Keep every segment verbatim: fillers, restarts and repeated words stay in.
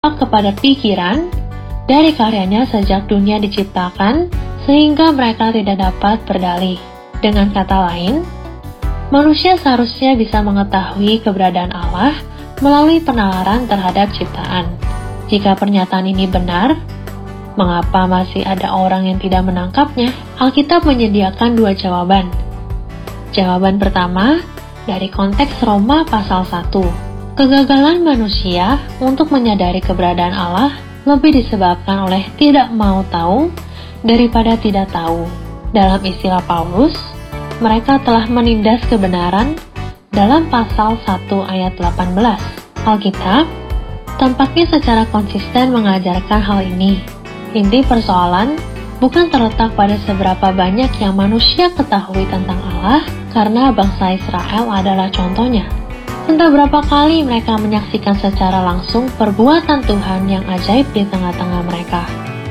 kepada pikiran dari karyanya sejak dunia diciptakan sehingga mereka tidak dapat berdalih. Dengan kata lain, manusia seharusnya bisa mengetahui keberadaan Allah melalui penalaran terhadap ciptaan. Jika pernyataan ini benar, mengapa masih ada orang yang tidak menangkapnya? Alkitab menyediakan dua jawaban. Jawaban pertama dari konteks Roma pasal satu. Kegagalan manusia untuk menyadari keberadaan Allah lebih disebabkan oleh tidak mau tahu daripada tidak tahu. Dalam istilah Paulus, mereka telah menindas kebenaran dalam pasal satu ayat delapan belas. Alkitab tampaknya secara konsisten mengajarkan hal ini. Inti persoalan bukan terletak pada seberapa banyak yang manusia ketahui tentang Allah, karena bangsa Israel adalah contohnya. Entah berapa kali mereka menyaksikan secara langsung perbuatan Tuhan yang ajaib di tengah-tengah mereka.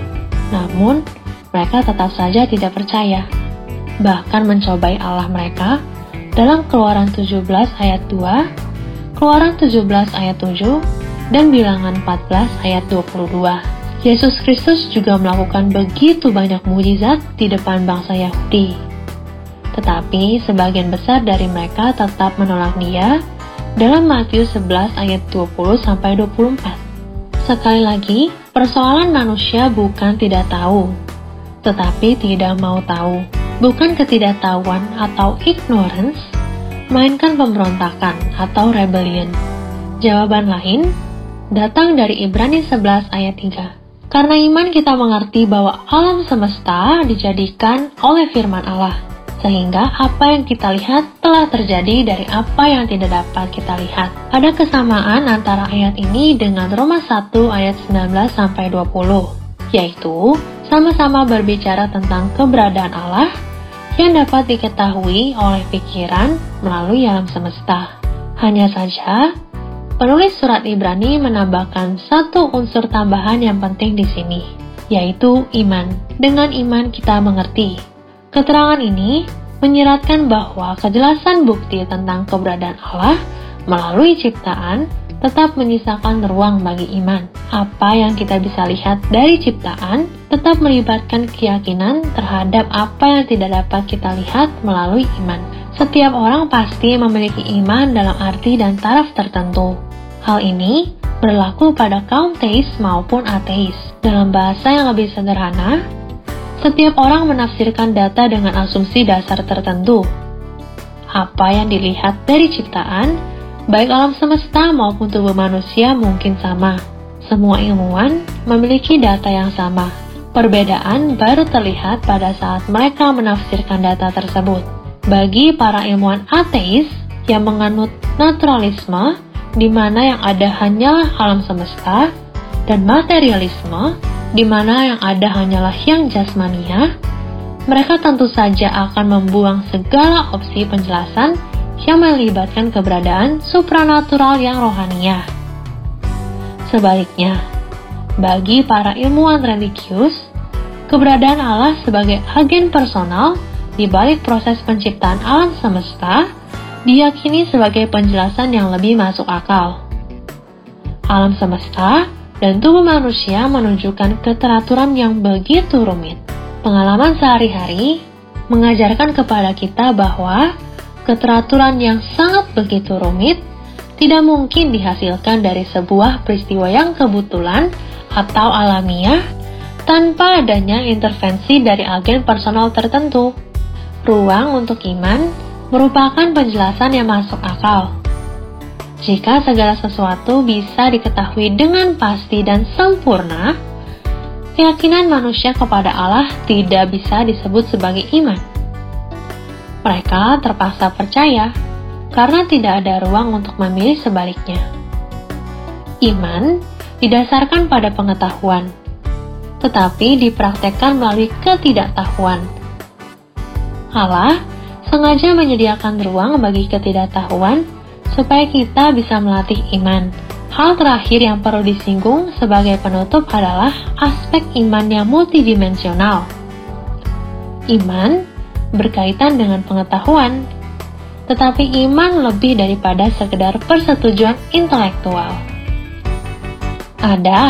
Namun, mereka tetap saja tidak percaya. Bahkan mencobai Allah mereka dalam Keluaran tujuh belas ayat dua, Keluaran tujuh belas ayat tujuh, dan Bilangan empat belas ayat dua puluh dua. Yesus Kristus juga melakukan begitu banyak mukjizat di depan bangsa Yahudi. Tetapi sebagian besar dari mereka tetap menolak Dia dalam Matius sebelas ayat dua puluh sampai dua puluh empat. Sekali lagi, persoalan manusia bukan tidak tahu, tetapi tidak mau tahu. Bukan ketidaktahuan atau ignorance, melainkan pemberontakan atau rebellion. Jawaban lain datang dari Ibrani sebelas ayat tiga. Karena iman kita mengerti bahwa alam semesta dijadikan oleh firman Allah, sehingga apa yang kita lihat telah terjadi dari apa yang tidak dapat kita lihat. Ada kesamaan antara ayat ini dengan Roma satu ayat sembilan belas sampai dua puluh, yaitu sama-sama berbicara tentang keberadaan Allah yang dapat diketahui oleh pikiran melalui alam semesta. Hanya saja, penulis surat Ibrani menambahkan satu unsur tambahan yang penting di sini, yaitu iman. Dengan iman kita mengerti. Keterangan ini menyiratkan bahwa kejelasan bukti tentang keberadaan Allah melalui ciptaan tetap menyisakan ruang bagi iman. Apa yang kita bisa lihat dari ciptaan tetap melibatkan keyakinan terhadap apa yang tidak dapat kita lihat melalui iman. Setiap orang pasti memiliki iman dalam arti dan taraf tertentu. Hal ini berlaku pada kaum teis maupun ateis. Dalam bahasa yang lebih sederhana, setiap orang menafsirkan data dengan asumsi dasar tertentu. Apa yang dilihat dari ciptaan, baik alam semesta maupun tubuh manusia mungkin sama. Semua ilmuwan memiliki data yang sama. Perbedaan baru terlihat pada saat mereka menafsirkan data tersebut. Bagi para ilmuwan ateis yang menganut naturalisme, di mana yang ada hanyalah alam semesta, dan materialisme, di mana yang ada hanyalah yang jasmania, mereka tentu saja akan membuang segala opsi penjelasan yang melibatkan keberadaan supranatural yang rohania. Sebaliknya, bagi para ilmuwan religius, keberadaan Allah sebagai agen personal di balik proses penciptaan alam semesta diyakini sebagai penjelasan yang lebih masuk akal. Alam semesta dan tubuh manusia menunjukkan keteraturan yang begitu rumit. Pengalaman sehari-hari mengajarkan kepada kita bahwa keteraturan yang sangat begitu rumit tidak mungkin dihasilkan dari sebuah peristiwa yang kebetulan atau alamiah tanpa adanya intervensi dari agen personal tertentu. Ruang untuk iman merupakan penjelasan yang masuk akal. Jika segala sesuatu bisa diketahui dengan pasti dan sempurna, keyakinan manusia kepada Allah tidak bisa disebut sebagai iman. Mereka terpaksa percaya karena tidak ada ruang untuk memilih sebaliknya. Iman didasarkan pada pengetahuan, tetapi dipraktekkan melalui ketidaktahuan. Allah sengaja menyediakan ruang bagi ketidaktahuan supaya kita bisa melatih iman. Hal terakhir yang perlu disinggung sebagai penutup adalah aspek iman yang multidimensional. Iman berkaitan dengan pengetahuan, tetapi iman lebih daripada sekedar persetujuan intelektual. Ada